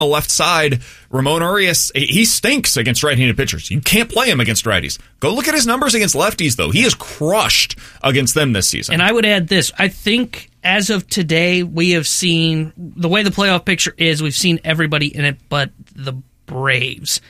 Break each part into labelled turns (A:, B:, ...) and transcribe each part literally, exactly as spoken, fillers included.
A: a left side. Ramon Urias, he stinks against right-handed pitchers. You can't play him against righties. Go look at his numbers against lefties, though. He is crushed against them this season.
B: And I would add this. I think as of today, we have seen, the way the playoff picture is, we've seen everybody in it but the Braves.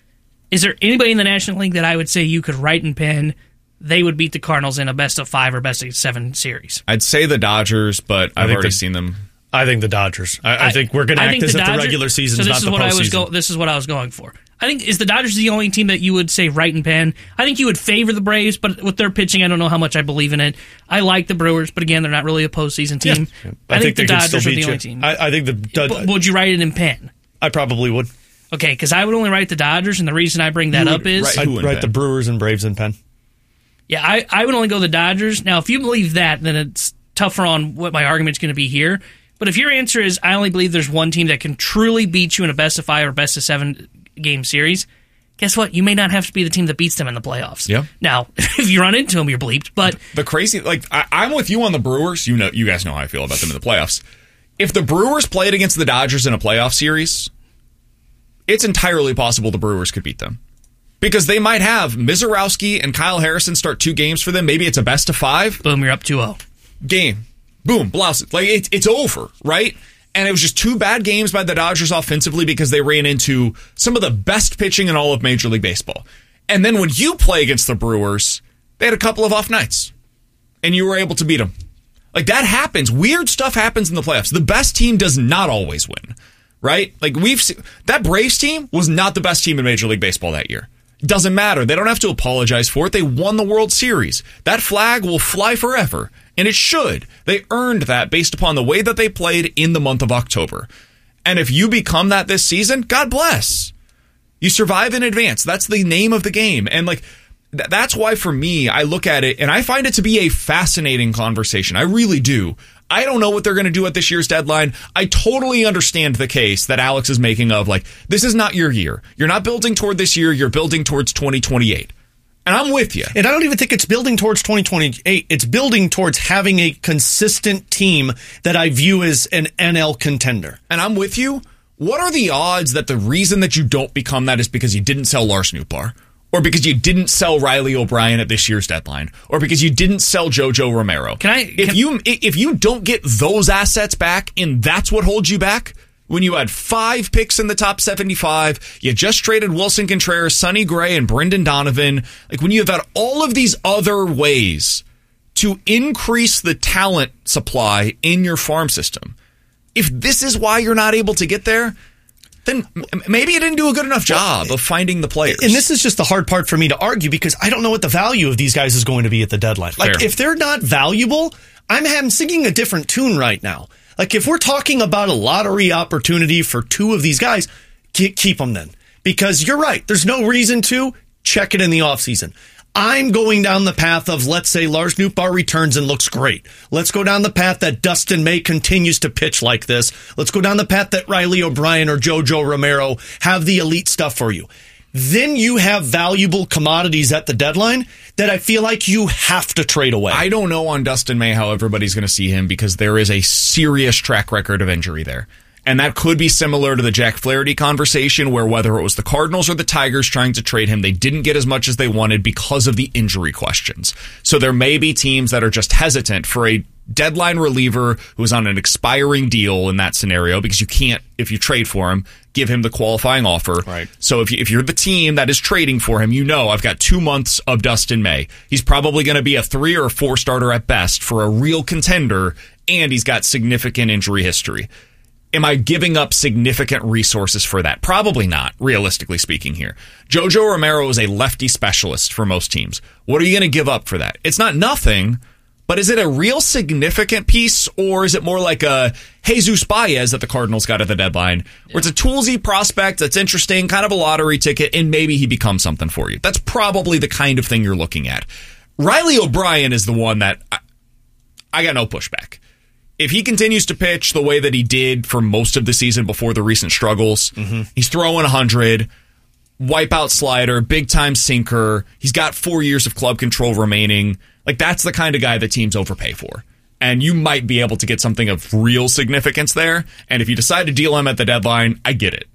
B: Is there anybody in the National League that I would say you could write and pen they would beat the Cardinals in a best of five or best of seven series?
A: I'd say the Dodgers, but I've already
C: the,
A: seen them.
C: I think the Dodgers. I, I, I think we're going to act as if the regular season is not the postseason.
B: Go, this is what I was going for. I think, is the Dodgers the only team that you would say write and pen? I think you would favor the Braves, but with their pitching, I don't know how much I believe in it. I like the Brewers, but again, they're not really a postseason team.
C: Yeah.
B: I, I think, think the Dodgers are the
C: you.
B: only team.
C: I, I think the.
B: But would you write it in pen?
C: I probably would.
B: Okay, because I would only write the Dodgers, and the reason I bring that up is
C: I'd write the Brewers and Braves in pen.
B: Yeah, I, I would only go the Dodgers. Now, if you believe that, then it's tougher on what my argument's going to be here. But if your answer is, I only believe there's one team that can truly beat you in a best of five or best of seven game series, guess what? You may not have to be the team that beats them in the playoffs.
A: Yeah.
B: Now, if you run into them, you're bleeped. But
A: the crazy, like, I, I'm with you on the Brewers. You know, you guys know how I feel about them in the playoffs. If the Brewers played against the Dodgers in a playoff series, it's entirely possible the Brewers could beat them. Because they might have Mizorowski and Kyle Harrison start two games for them. Maybe it's a best of five.
B: Boom, you're up two oh.
A: Game. Boom, blouse. Like, it, it's over, right? And it was just two bad games by the Dodgers offensively because they ran into some of the best pitching in all of Major League Baseball. And then when you play against the Brewers, they had a couple of off nights. And you were able to beat them. Like, that happens. Weird stuff happens in the playoffs. The best team does not always win, right? Like, we've seen, that Braves team was not the best team in Major League Baseball that year. Doesn't matter. They don't have to apologize for it. They won the World Series. That flag will fly forever. And it should. They earned that based upon the way that they played in the month of October. And if you become that this season, God bless. You survive in advance. That's the name of the game. And like, th- that's why for me, I look at it and I find it to be a fascinating conversation. I really do. I don't know what they're going to do at this year's deadline. I totally understand the case that Alex is making of, like, this is not your year. You're not building toward this year. You're building towards twenty twenty-eight. And I'm with you.
C: And I don't even think it's building towards twenty twenty-eight. It's building towards having a consistent team that I view as an N L contender.
A: And I'm with you. What are the odds that the reason that you don't become that is because you didn't sell Lars Nootbaar? Or because you didn't sell Riley O'Brien at this year's deadline, or because you didn't sell JoJo Romero.
B: Can I?
A: If
B: can,
A: you if you don't get those assets back, and that's what holds you back, when you had five picks in the top seventy-five, you just traded Wilson Contreras, Sonny Gray, and Brendan Donovan. Like, when you have had all of these other ways to increase the talent supply in your farm system, if this is why you're not able to get there, then maybe you didn't do a good enough job of finding the players.
C: And this is just the hard part for me to argue because I don't know what the value of these guys is going to be at the deadline. Like,
A: Fair.
C: If they're not valuable, I'm, I'm singing a different tune right now. Like, if we're talking about a lottery opportunity for two of these guys, keep, keep them then. Because you're right. There's no reason to check it in the offseason. I'm going down the path of, let's say, Lars Nootbaar returns and looks great. Let's go down the path that Dustin May continues to pitch like this. Let's go down the path that Riley O'Brien or JoJo Romero have the elite stuff for you. Then you have valuable commodities at the deadline that I feel like you have to trade away.
A: I don't know on Dustin May how everybody's going to see him because there is a serious track record of injury there. And that could be similar to the Jack Flaherty conversation where whether it was the Cardinals or the Tigers trying to trade him, they didn't get as much as they wanted because of the injury questions. So there may be teams that are just hesitant for a deadline reliever who is on an expiring deal in that scenario because you can't, if you trade for him, give him the qualifying offer.
C: Right.
A: So if, you, if you're the team that is trading for him, you know I've got two months of Dustin May. He's probably going to be a three or a four starter at best for a real contender, and he's got significant injury history. Am I giving up significant resources for that? Probably not, realistically speaking here. JoJo Romero is a lefty specialist for most teams. What are you going to give up for that? It's not nothing, but is it a real significant piece, or is it more like a Jesus Baez that the Cardinals got at the deadline, where it's a toolsy prospect that's interesting, kind of a lottery ticket, and maybe he becomes something for you? That's probably the kind of thing you're looking at. Riley O'Brien is the one that I, I got no pushback. If he continues to pitch the way that he did for most of the season before the recent struggles, mm-hmm. he's throwing one hundred, wipeout slider, big-time sinker. He's got four years of club control remaining. Like, that's the kind of guy that teams overpay for. and you might be able to get something of real significance there. And if you decide to deal him at the deadline, I get it.